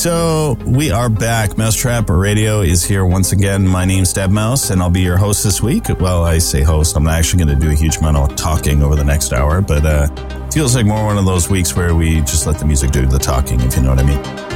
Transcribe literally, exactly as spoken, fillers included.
So we are back. Mousetrap Radio is here once again. My name's Deb Mouse, and I'll be your host this week. Well, I say host. I'm actually going to do a huge amount of talking over the next hour, but uh feels like more one of those weeks where we just let the music do the talking, if you know what I mean.